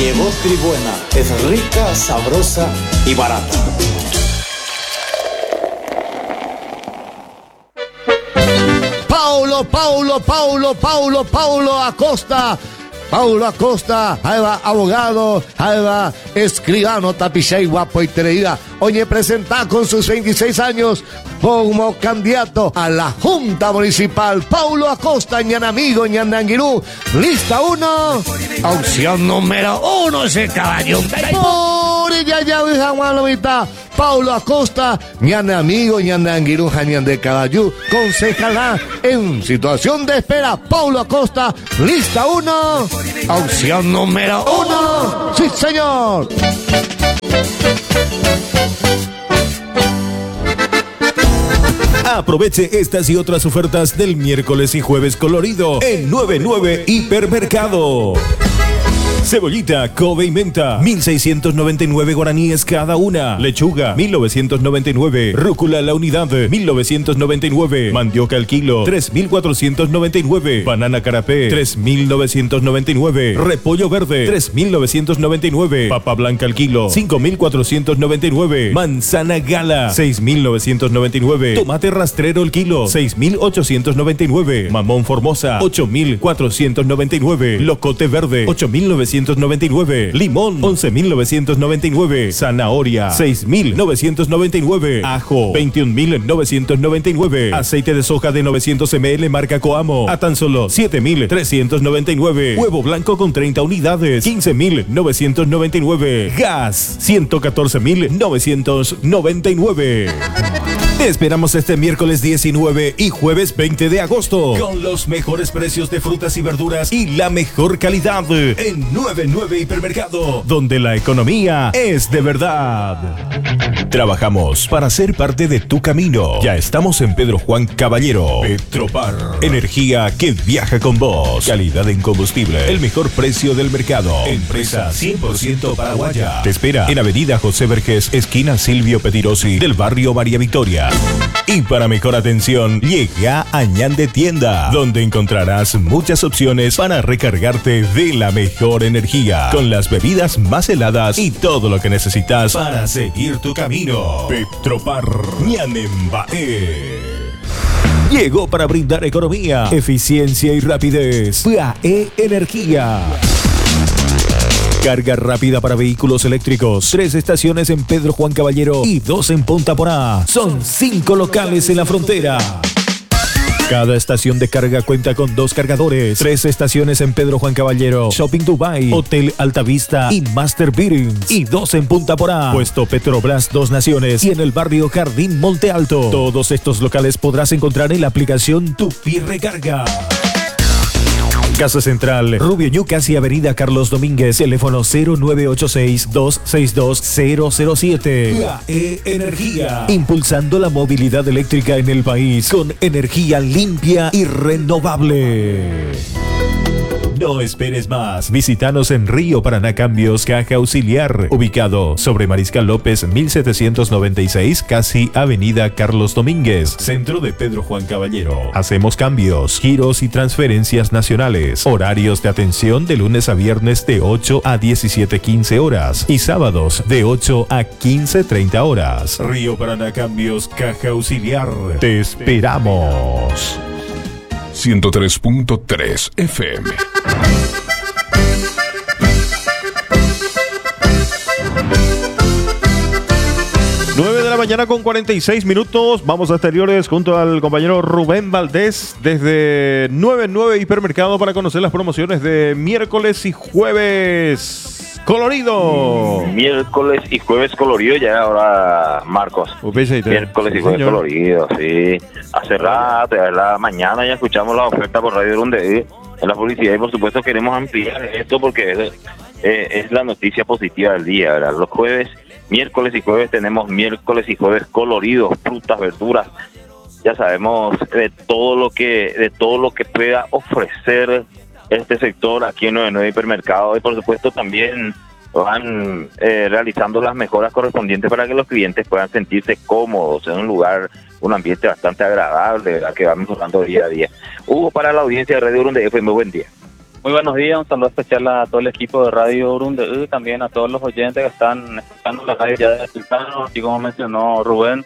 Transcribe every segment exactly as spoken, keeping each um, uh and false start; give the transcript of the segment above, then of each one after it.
Llegó Tribuena, es rica, sabrosa y barata. Paulo, Paulo, Paulo, Paulo, Paulo Acosta. Paulo Acosta, ahí va, abogado, ahí va, escribano, tapichay, guapo y treída. Hoy presenta con sus veintiséis años como candidato a la Junta Municipal. Paulo Acosta, ñanamigo, ñananguirú. Lista uno. Opción número uno, ese caballo. Por ya, ya, ya, Paulo Acosta, ñanamigo, ñananguirú, ñan de caballú. Concejala en situación de espera. Paulo Acosta, lista uno. Opción número uno. Sí, señor. Aproveche estas y otras ofertas del miércoles y jueves colorido en noventa y nueve Hipermercado. Cebollita, Kobe y menta, mil seiscientos noventa y nueve guaraníes cada una. Lechuga, mil novecientos noventa y nueve. Rúcula la unidad, mil novecientos noventa y nueve. Mandioca al kilo, tres mil cuatrocientos noventa y nueve. Banana carapé, tres mil novecientos noventa y nueve. Repollo verde, tres mil novecientos noventa y nueve. Papa blanca al kilo, cinco mil cuatrocientos noventa y nueve. Manzana gala, seis mil novecientos noventa y nueve. Tomate rastrero al kilo, seis mil ochocientos noventa y nueve. Mamón formosa, ocho mil cuatrocientos noventa y nueve. Locote verde, ocho mil novecientos noventa y nueve. Limón, once mil novecientos noventa y nueve. Zanahoria, seis mil novecientos noventa y nueve. Ajo, veintiún mil novecientos noventa y nueve. Aceite de soja de novecientos mililitros marca Coamo a tan solo siete mil trescientos noventa y nueve. Huevo blanco con treinta unidades, quince mil novecientos noventa y nueve. Gas, ciento catorce mil novecientos noventa y nueve. Te esperamos este miércoles diecinueve y jueves veinte de agosto con los mejores precios de frutas y verduras y la mejor calidad en noventa y nueve Hipermercado, donde la economía es de verdad. Trabajamos para ser parte de tu camino. Ya estamos en Pedro Juan Caballero. Petropar, energía que viaja con vos. Calidad en combustible, el mejor precio del mercado. Empresa cien por ciento paraguaya. Te espera en Avenida José Vergés, esquina Silvio Petirosi, del barrio María Victoria. Y para mejor atención, llega a Ñan de Tienda, donde encontrarás muchas opciones para recargarte de la mejor energía, con las bebidas más heladas y todo lo que necesitas para seguir tu camino. Petropar Ñanembae. Llegó para brindar economía, eficiencia y rapidez. P A E Energía. Carga rápida para vehículos eléctricos. Tres estaciones en Pedro Juan Caballero y dos en Punta Porá. Son cinco locales en la frontera. Cada estación de carga cuenta con dos cargadores. Tres estaciones en Pedro Juan Caballero, Shopping Dubai, Hotel Altavista y Master Beatings. Y dos en Punta Porá, Puesto Petrobras Dos Naciones y en el barrio Jardín Monte Alto. Todos estos locales podrás encontrar en la aplicación Tupi Recarga. Casa Central, Rubio Ñu, casi Avenida Carlos Domínguez, teléfono cero nueve ocho seis, dos seis dos, cero cero siete. P A E Energía, impulsando la movilidad eléctrica en el país con energía limpia y renovable. No esperes más. Visítanos en Río Paraná Cambios, Caja Auxiliar, ubicado sobre Mariscal López mil setecientos noventa y seis, casi Avenida Carlos Domínguez, centro de Pedro Juan Caballero. Hacemos cambios, giros y transferencias nacionales. Horarios de atención de lunes a viernes de ocho a diecisiete quince horas y sábados de ocho a quince treinta horas. Río Paraná Cambios, Caja Auxiliar. Te esperamos. ciento tres punto tres F M. nueve de la mañana con cuarenta y seis minutos. Vamos a exteriores junto al compañero Rubén Valdés desde noventa y nueve Hipermercado para conocer las promociones de miércoles y jueves colorido. Miércoles y jueves colorido ya ahora, Marcos. Miércoles y jueves señor. colorido, sí. Hace rato, a la mañana ya escuchamos la oferta por Radio Runde en la publicidad y por supuesto queremos ampliar esto porque es, eh, es la noticia positiva del día, ¿verdad? Los jueves, miércoles y jueves tenemos miércoles y jueves coloridos, frutas, verduras. Ya sabemos de todo lo que de todo lo que pueda ofrecer este sector aquí en noventa y nueve Hipermercado y por supuesto también van eh, realizando las mejoras correspondientes para que los clientes puedan sentirse cómodos en un lugar, un ambiente bastante agradable, ¿verdad? Que va mejorando día a día. Hugo, para la audiencia de Radio Runde, fue muy buen día. Muy buenos días, un saludo especial a todo el equipo de Radio Urunde y también a todos los oyentes que están escuchando la radio ya de Sultano, así como mencionó Rubén.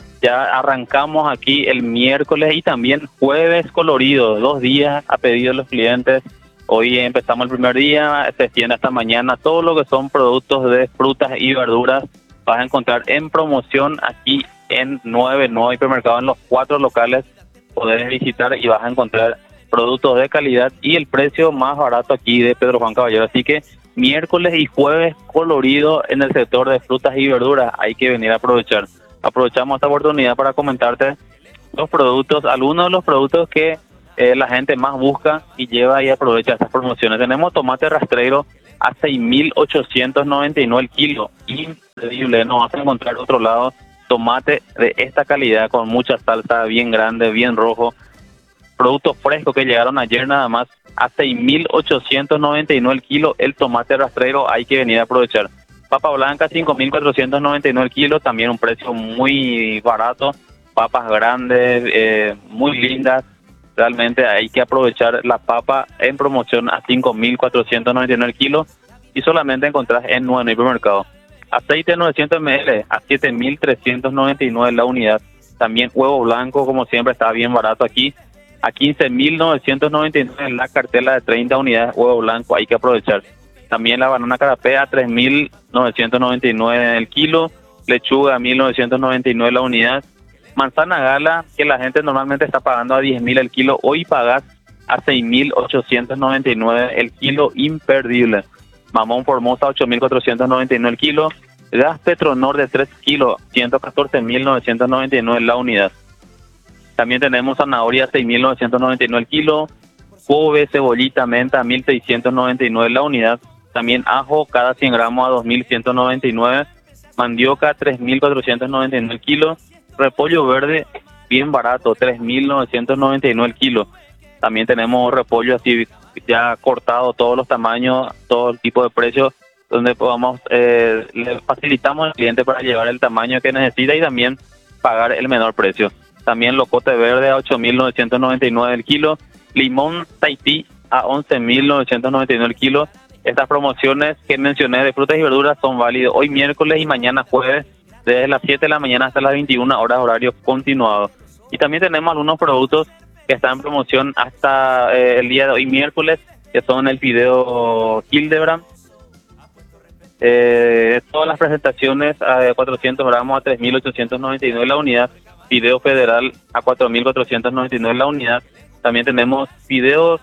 Ya arrancamos aquí el miércoles y también jueves colorido, dos días a pedido de los clientes. Hoy empezamos el primer día, se extiende hasta mañana. Todo lo que son productos de frutas y verduras vas a encontrar en promoción aquí en nueve nueve Hipermercado, en los cuatro locales. Podés visitar y vas a encontrar productos de calidad y el precio más barato aquí de Pedro Juan Caballero. Así que miércoles y jueves colorido en el sector de frutas y verduras. Hay que venir a aprovechar. Aprovechamos esta oportunidad para comentarte los productos, algunos de los productos que eh, la gente más busca y lleva y aprovecha estas promociones. Tenemos tomate rastreiro a seis mil ochocientos noventa y nueve el kilo. Increíble, no vas a encontrar otro lado tomate de esta calidad con mucha salsa, bien grande, bien rojo. Productos frescos que llegaron ayer nada más a seis mil ochocientos noventa y nueve el kilo. El tomate rastreiro hay que venir a aprovechar. Papa blanca cinco mil cuatrocientos noventa y nueve el kilo, también un precio muy barato. Papas grandes, eh, muy lindas. Realmente hay que aprovechar la papa en promoción a cinco mil cuatrocientos noventa y nueve el kilo y solamente encontrás en nueve Hipermercado. Aceite novecientos mililitros a siete mil trescientos noventa y nueve la unidad. También huevo blanco, como siempre, está bien barato aquí. A quince mil novecientos noventa y nueve la cartela de treinta unidades, huevo blanco, hay que aprovechar. También la banana carapé a tres mil novecientos noventa y nueve el kilo. Lechuga a mil novecientos noventa y nueve la unidad. Manzana gala, que la gente normalmente está pagando a diez mil el kilo, hoy pagas a seis mil ochocientos noventa y nueve el kilo, imperdible. Mamón formosa, ocho mil cuatrocientos noventa y nueve el kilo. Gas Petronor de tres kilos, ciento catorce mil novecientos noventa y nueve la unidad. También tenemos zanahoria, seis mil novecientos noventa y nueve el kilo. Kobe, cebollita, menta, mil seiscientos noventa y nueve la unidad. También ajo, cada cien gramos a dos mil ciento noventa y nueve. Mandioca, tres mil cuatrocientos noventa y nueve el kilo. Repollo verde, bien barato, tres mil novecientos noventa y nueve el kilo. También tenemos repollo así ya cortado, todos los tamaños, todo el tipo de precios, donde podamos, eh, le facilitamos al cliente para llevar el tamaño que necesita y también pagar el menor precio. También locote verde a ocho mil novecientos noventa y nueve el kilo. Limón Tahití a once mil novecientos noventa y nueve el kilo. Estas promociones que mencioné de frutas y verduras son válidas hoy miércoles y mañana jueves, desde las siete de la mañana hasta las veintiuna horas, horario continuado. Y también tenemos algunos productos que están en promoción hasta eh, el día de hoy miércoles, que son el fideo Hildebrand. Eh, todas las presentaciones a cuatrocientos gramos a tres mil ochocientos noventa y nueve la unidad. Fideo federal a cuatro mil cuatrocientos noventa y nueve la unidad. También tenemos fideos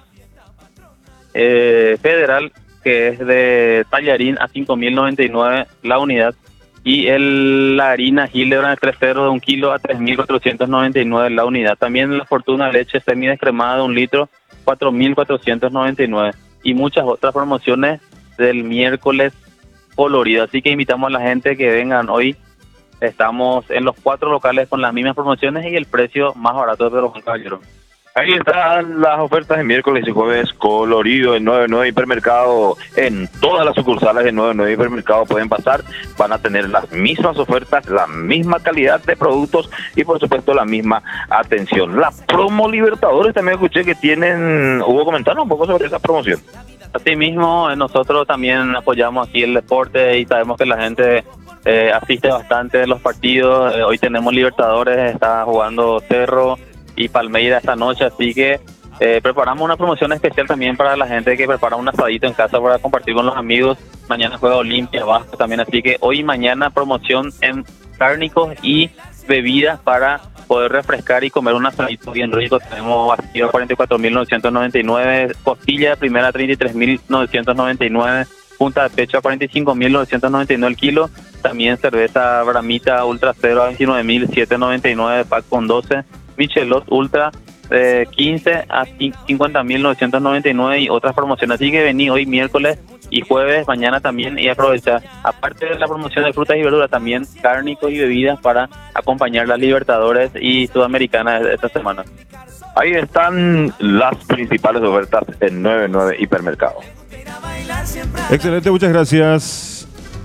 eh, federal, que es de tallarín a cinco mil noventa y nueve la unidad. Y el, la harina Hildebrand tres ceros de un kilo a tres mil cuatrocientos noventa y nueve la unidad. También la Fortuna leche semidescremada de un litro, cuatro mil cuatrocientos noventa y nueve. Y muchas otras promociones del miércoles colorido. Así que invitamos a la gente que vengan hoy. Estamos en los cuatro locales con las mismas promociones y el precio más barato de Pedro Juan Caballero. Ahí están las ofertas de miércoles y jueves colorido en nueve nueve Hipermercado. En todas las sucursales de nueve nueve Hipermercado pueden pasar. Van a tener las mismas ofertas, la misma calidad de productos y por supuesto la misma atención. La promo Libertadores también escuché que tienen. Hugo, comentanos un poco sobre esa promoción. Asimismo, nosotros también apoyamos aquí el deporte y sabemos que la gente eh, asiste bastante a los partidos. Eh, hoy tenemos Libertadores, está jugando Cerro y Palmeira esta noche, así que eh, preparamos una promoción especial también para la gente que prepara un asadito en casa para compartir con los amigos. Mañana juega Olimpia, Vasco también, así que hoy y mañana promoción en cárnicos y bebidas para poder refrescar y comer un asadito bien rico. Tenemos vacío a cuarenta y cuatro mil novecientos noventa y nueve, costilla de primera a treinta y tres mil novecientos noventa y nueve, punta de pecho a cuarenta y cinco mil novecientos noventa y nueve el kilo. También cerveza Bramita Ultra Cero a veintinueve mil setecientos noventa y nueve, pack con doce. Michelot Ultra eh, quince a cincuenta mil novecientos noventa y nueve y otras promociones. Así que vení hoy miércoles y jueves, mañana también, y aprovechar. Aparte de la promoción de frutas y verduras, también cárnicos y bebidas para acompañar las Libertadores y Sudamericanas de esta semana. Ahí están las principales ofertas en nueve nueve Hipermercado. Excelente, muchas gracias.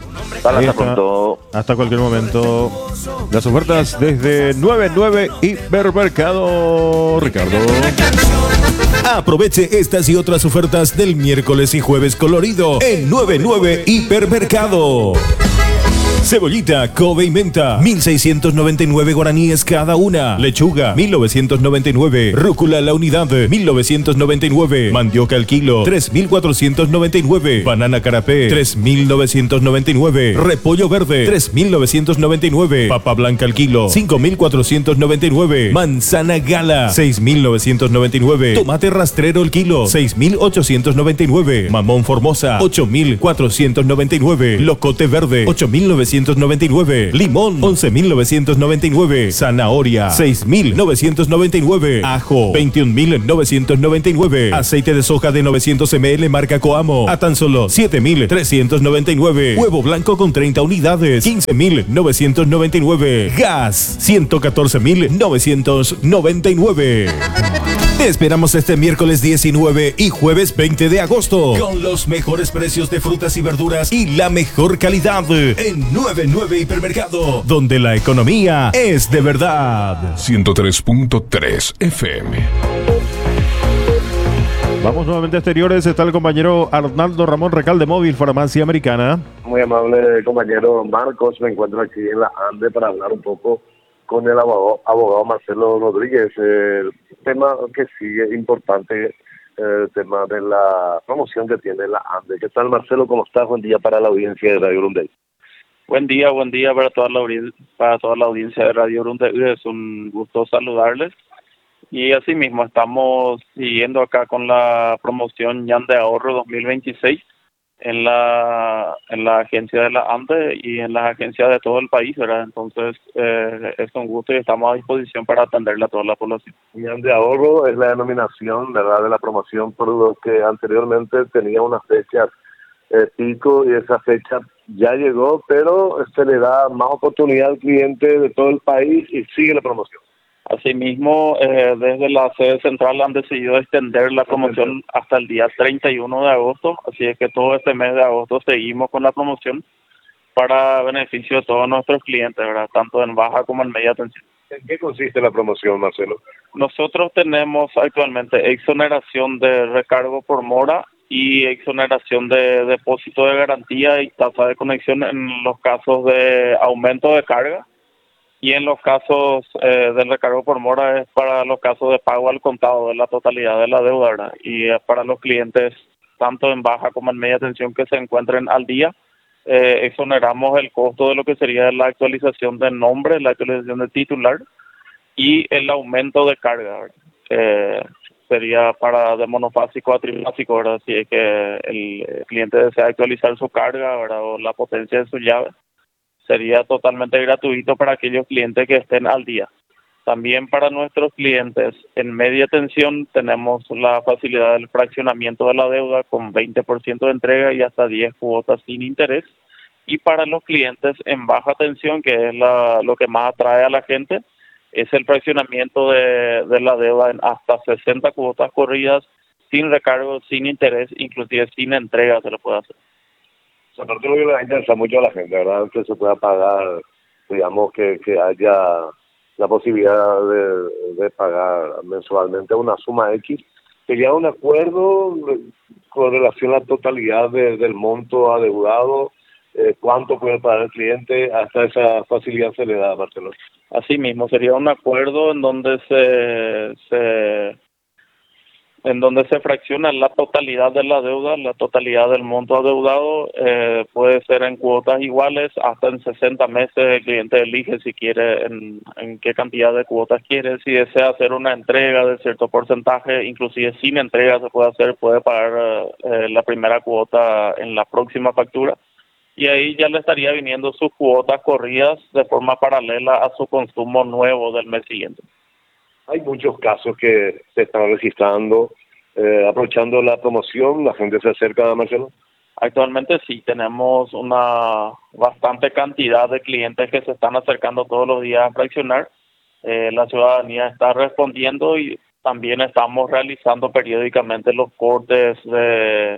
Hasta pronto. Hasta cualquier momento. Las ofertas desde noventa y nueve Hipermercado, Ricardo. Aproveche estas y otras ofertas del miércoles y jueves colorido en noventa y nueve Hipermercado. Cebollita, Kobe y menta, mil seiscientos noventa y nueve guaraníes cada una. Lechuga, mil novecientos noventa y nueve. Rúcula la unidad, mil novecientos noventa y nueve. Mandioca al kilo, tres mil cuatrocientos noventa y nueve. Banana carapé, tres mil novecientos noventa y nueve. Repollo verde, tres mil novecientos noventa y nueve. Papa blanca al kilo, cinco mil cuatrocientos noventa y nueve. Manzana gala, seis mil novecientos noventa y nueve. Tomate rastrero al kilo, seis mil ochocientos noventa y nueve. Mamón formosa, ocho mil cuatrocientos noventa y nueve. Locote verde, ocho mil novecientos noventa y nueve. Limón, once mil novecientos noventa y nueve. Zanahoria, seis mil novecientos noventa y nueve. Ajo, veintiún mil novecientos noventa y nueve. Aceite de soja de novecientos mililitros marca Coamo a tan solo siete mil trescientos noventa y nueve. Huevo blanco con treinta unidades, quince mil novecientos noventa y nueve. Gas, ciento catorce mil novecientos noventa y nueve. Te esperamos este miércoles diecinueve y jueves veinte de agosto con los mejores precios de frutas y verduras y la mejor calidad en noventa y nueve Hipermercado, donde la economía es de verdad. ciento tres punto tres F M. Vamos nuevamente a exteriores. Está el compañero Arnaldo Ramón Recalde, Móvil Farmacia Americana. Muy amable compañero Marcos, me encuentro aquí en la ANDE para hablar un poco con el abogado, abogado Marcelo Rodríguez. El tema que sigue importante, el tema de la promoción que tiene la ANDE. ¿Qué tal, Marcelo? ¿Cómo estás? Buen día para la audiencia de Radio Urunday. Buen día, buen día para toda la para toda la audiencia de Radio Urunday. Es un gusto saludarles. Y asimismo estamos siguiendo acá con la promoción Ñan de Ahorro dos mil veintiséis en la en la agencia de la ANDE y en las agencias de todo el país, ¿verdad? Entonces eh, es un gusto y estamos a disposición para atenderle a toda la población. Ñan de Ahorro es la denominación, ¿verdad?, de la promoción, por lo que anteriormente tenía una fecha eh, pico y esa fecha ya llegó, pero se le da más oportunidad al cliente de todo el país y sigue la promoción. Asimismo, eh, desde la sede central han decidido extender la promoción hasta el día treinta y uno de agosto, así es que todo este mes de agosto seguimos con la promoción para beneficio de todos nuestros clientes, ¿verdad?, tanto en baja como en media tensión. ¿En qué consiste la promoción, Marcelo? Nosotros tenemos actualmente exoneración de recargo por mora y exoneración de depósito de garantía y tasa de conexión en los casos de aumento de carga. Y en los casos eh, del recargo por mora es para los casos de pago al contado de la totalidad de la deuda, ¿verdad? Y es para los clientes tanto en baja como en media tensión que se encuentren al día. Eh, exoneramos el costo de lo que sería la actualización de nombre, la actualización de titular y el aumento de carga, ¿verdad? Eh, sería para de monofásico a trifásico, ¿verdad? Si es que el cliente desea actualizar su carga, ¿verdad?, o la potencia de su llave. Sería totalmente gratuito para aquellos clientes que estén al día. También para nuestros clientes en media tensión tenemos la facilidad del fraccionamiento de la deuda con veinte por ciento de entrega y hasta diez cuotas sin interés. Y para los clientes en baja tensión, que es la, lo que más atrae a la gente, es el fraccionamiento de, de la deuda en hasta sesenta cuotas corridas, sin recargo, sin interés, inclusive sin entrega se lo puede hacer. Aparte lo que le interesa mucho a la gente, ¿verdad?, que se pueda pagar, digamos, que, que haya la posibilidad de, de pagar mensualmente una suma X. Sería un acuerdo con relación a la totalidad de, del monto adeudado, eh, cuánto puede pagar el cliente, hasta esa facilidad se le da a Barcelona. Así mismo, sería un acuerdo en donde se... se en donde se fracciona la totalidad de la deuda, la totalidad del monto adeudado, eh, puede ser en cuotas iguales, hasta en sesenta meses el cliente elige si quiere, en, en qué cantidad de cuotas quiere, si desea hacer una entrega de cierto porcentaje, inclusive sin entrega se puede hacer, puede pagar eh, la primera cuota en la próxima factura, y ahí ya le estaría viniendo sus cuotas corridas de forma paralela a su consumo nuevo del mes siguiente. Hay muchos casos que se están registrando, eh, aprovechando la promoción, la gente se acerca a Marcelo. Actualmente sí, tenemos una bastante cantidad de clientes que se están acercando todos los días a fraccionar. Eh, la ciudadanía está respondiendo y también estamos realizando periódicamente los cortes de,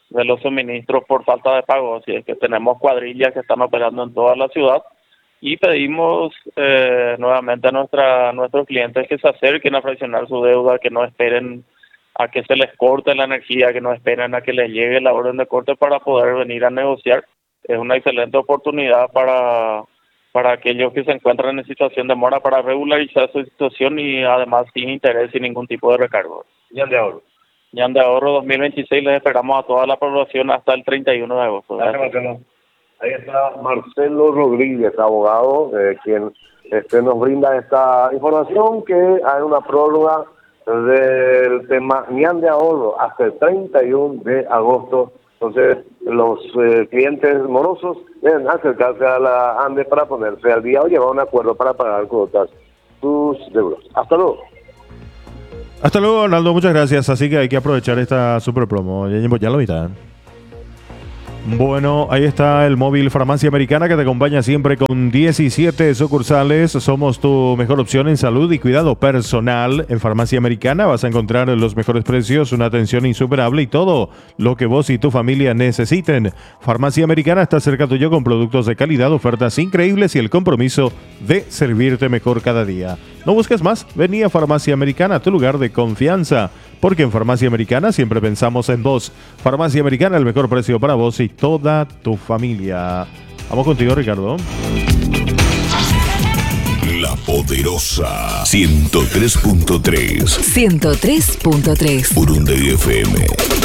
de los suministros por falta de pago. Así es que tenemos cuadrillas que están operando en toda la ciudad y pedimos eh, nuevamente a nuestra, a nuestros clientes que se acerquen a fraccionar su deuda, que no esperen a que se les corte la energía, que no esperen a que les llegue la orden de corte para poder venir a negociar. Es una excelente oportunidad para, para aquellos que se encuentran en situación de mora para regularizar su situación y además sin interés, sin ningún tipo de recargo. Ñan de Ahorro. Ñan de Ahorro dos mil veintiséis les esperamos a toda la población hasta el treinta y uno de agosto. Gracias. Ahí está Marcelo Rodríguez, abogado, eh, quien este, nos brinda esta información, que hay una prórroga del tema Ñan de Ahorro hasta el treinta y uno de agosto. Entonces, los eh, clientes morosos deben acercarse a la ANDE para ponerse al día o llevar un acuerdo para pagar cuotas sus deudas. Hasta luego. Hasta luego, Arnaldo, muchas gracias. Así que hay que aprovechar esta super promo. Ya lo mitad. Bueno, ahí está el móvil Farmacia Americana, que te acompaña siempre con diecisiete sucursales. Somos tu mejor opción en salud y cuidado personal. En Farmacia Americana vas a encontrar los mejores precios, una atención insuperable y todo lo que vos y tu familia necesiten. Farmacia Americana está cerca tuyo con productos de calidad, ofertas increíbles y el compromiso de servirte mejor cada día. No busques más, vení a Farmacia Americana, tu lugar de confianza. Porque en Farmacia Americana siempre pensamos en vos. Farmacia Americana, el mejor precio para vos y toda tu familia. Vamos contigo, Ricardo. La Poderosa ciento tres punto tres. ciento tres punto tres. Urunday F M.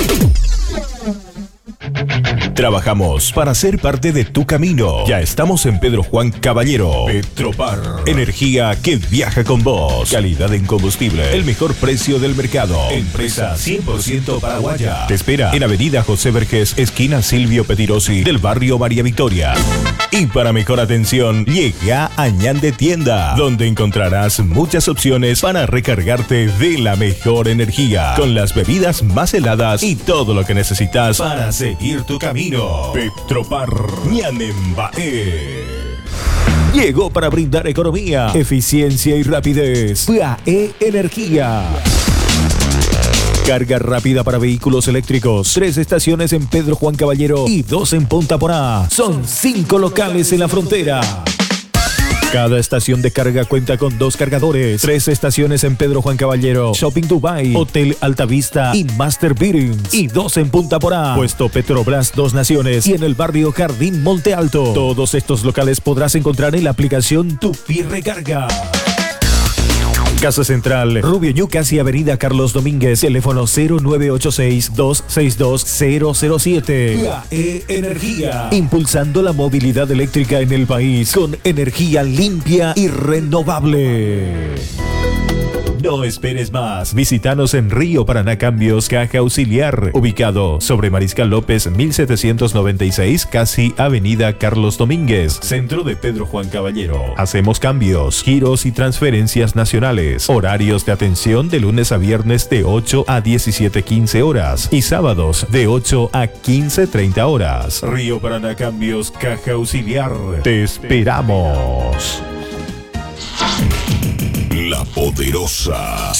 Trabajamos para ser parte de tu camino. Ya estamos en Pedro Juan Caballero. Petropar. Energía que viaja con vos. Calidad en combustible. El mejor precio del mercado. Empresa cien por ciento paraguaya. Te espera en Avenida José Vergés, esquina Silvio Petirosi, del barrio María Victoria. Y para mejor atención, llega a Ñan de Tienda, donde encontrarás muchas opciones para recargarte de la mejor energía, con las bebidas más heladas y todo lo que necesitas para seguir tu camino. Petropar Ñanembae. Llegó para brindar economía, eficiencia y rapidez. P A E Energía. Carga rápida para vehículos eléctricos. Tres estaciones en Pedro Juan Caballero y dos en Punta Porá. Son cinco locales en la frontera. Cada estación de carga cuenta con dos cargadores. Tres estaciones en Pedro Juan Caballero, Shopping Dubai, Hotel Altavista y Master Beatings. Y dos en Punta Porá, Puesto Petrobras Dos Naciones y en el barrio Jardín Monte Alto. Todos estos locales podrás encontrar en la aplicación Tupi Recarga. Casa Central, Rubio Ñu, casi Avenida Carlos Domínguez, teléfono cero nueve ocho seis, dos seis dos, cero cero siete. P A E Energía, impulsando la movilidad eléctrica en el país con energía limpia y renovable. No esperes más. Visítanos en Río Paraná Cambios, Caja Auxiliar, ubicado sobre Mariscal López mil setecientos noventa y seis, casi Avenida Carlos Domínguez, centro de Pedro Juan Caballero. Hacemos cambios, giros y transferencias nacionales. Horarios de atención de lunes a viernes de ocho a diecisiete quince horas y sábados de ocho a quince treinta horas. Río Paraná Cambios, Caja Auxiliar. Te esperamos. La Poderosa